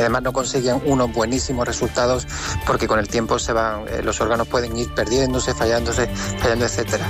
además no consiguen unos buenísimos resultados porque con el tiempo se van, los órganos pueden ir perdiéndose, fallando, etcétera.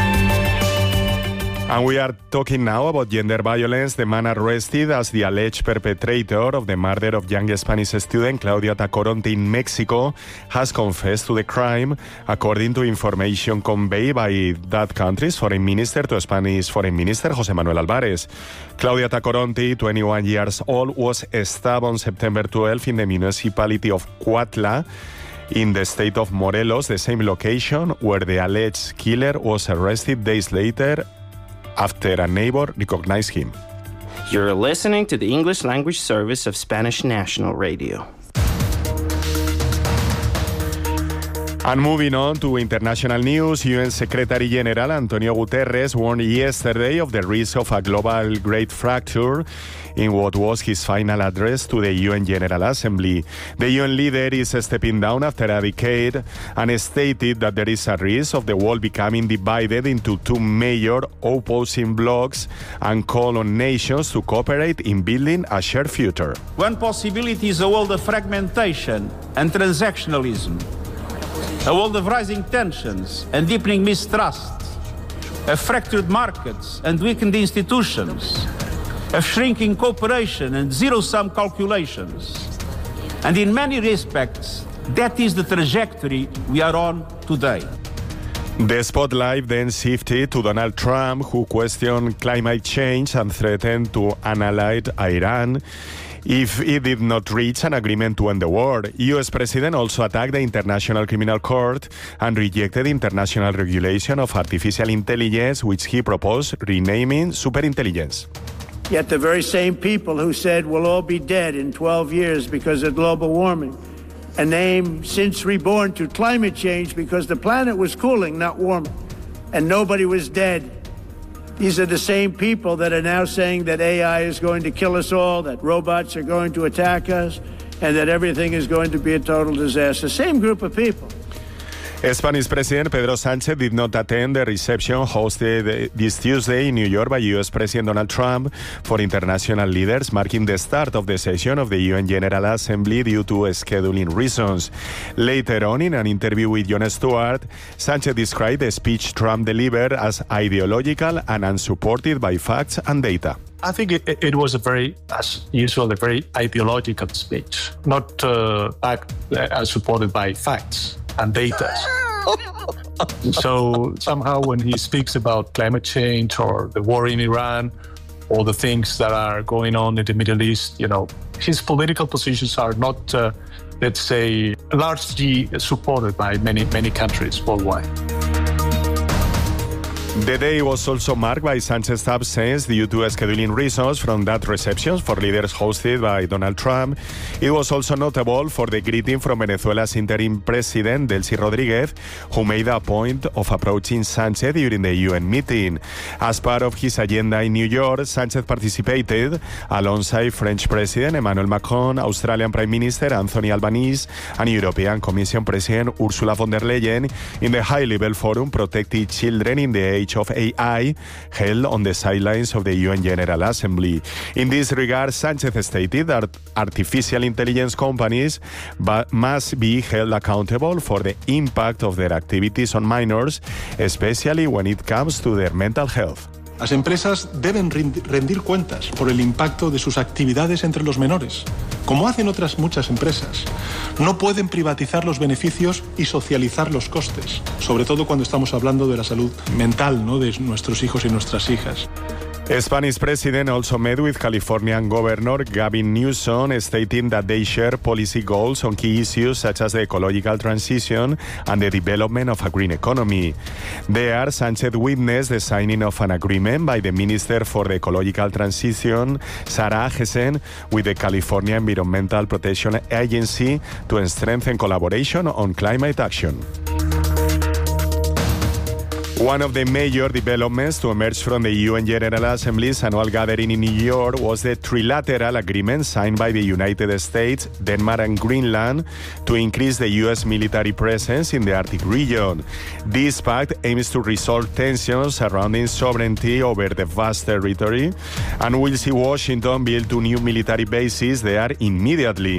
And we are talking now about gender violence. The man arrested as the alleged perpetrator of the murder of young Spanish student Claudia Tacoronte in Mexico has confessed to the crime, according to information conveyed by that country's foreign minister to Spanish Foreign Minister José Manuel Álvarez. Claudia Tacoronte, 21 years old, was stabbed on September 12 in the municipality of Cuautla, in the state of Morelos, the same location where the alleged killer was arrested days later after a neighbor recognized him. You're listening to the English language service of Spanish National Radio. And moving on to international news, UN Secretary General Antonio Guterres warned yesterday of the risk of a global great fracture in what was his final address to the UN General Assembly. The UN leader is stepping down after a decade and stated that there is a risk of the world becoming divided into two major opposing blocs and called on nations to cooperate in building a shared future. One possibility is a world of fragmentation and transactionalism, a world of rising tensions and deepening mistrust, of fractured markets and weakened institutions, of shrinking cooperation and zero-sum calculations. And in many respects, that is the trajectory we are on today. The spotlight then shifted to Donald Trump, who questioned climate change and threatened to annihilate Iran if it did not reach an agreement to end the war. U.S. President also attacked the International Criminal Court and rejected international regulation of artificial intelligence, which he proposed renaming superintelligence. Yet the very same people who said we'll all be dead in 12 years because of global warming, a name since reborn to climate change because the planet was cooling, not warming, and nobody was dead. These are the same people that are now saying that AI is going to kill us all, that robots are going to attack us, and that everything is going to be a total disaster. Same group of people. Spanish President Pedro Sánchez did not attend the reception hosted this Tuesday in New York by U.S. President Donald Trump for international leaders, marking the start of the session of the UN General Assembly due to scheduling reasons. Later on, in an interview with Jon Stewart, Sánchez described the speech Trump delivered as ideological and unsupported by facts and data. I think it was as usual, a very ideological speech, not supported by facts and data. So somehow when he speaks about climate change or the war in Iran or the things that are going on in the Middle East, his political positions are not, let's say, largely supported by many countries worldwide. The day was also marked by Sánchez's absence due to scheduling reasons from that reception for leaders hosted by Donald Trump. It was also notable for the greeting from Venezuela's interim president, Delcy Rodríguez, who made a point of approaching Sánchez during the UN meeting. As part of his agenda in New York, Sánchez participated alongside French President Emmanuel Macron, Australian Prime Minister Anthony Albanese, and European Commission President Ursula von der Leyen in the high-level forum Protecting Children in the Age of AI, held on the sidelines of the UN General Assembly. In this regard, Sánchez stated that artificial intelligence companies must be held accountable for the impact of their activities on minors, especially when it comes to their mental health. Las empresas deben rendir cuentas por el impacto de sus actividades entre los menores, como hacen otras muchas empresas. No pueden privatizar los beneficios y socializar los costes, sobre todo cuando estamos hablando de la salud mental, de nuestros hijos y nuestras hijas. Spanish president also met with Californian Governor Gavin Newsom, stating that they share policy goals on key issues such as the ecological transition and the development of a green economy. There, Sánchez witnessed the signing of an agreement by the Minister for the Ecological Transition, Sarah Agesen, with the California Environmental Protection Agency to strengthen collaboration on climate action. One of the major developments to emerge from the UN General Assembly's annual gathering in New York was the trilateral agreement signed by the United States, Denmark and Greenland to increase the U.S. military presence in the Arctic region. This pact aims to resolve tensions surrounding sovereignty over the vast territory and will see Washington build 2 new military bases there immediately.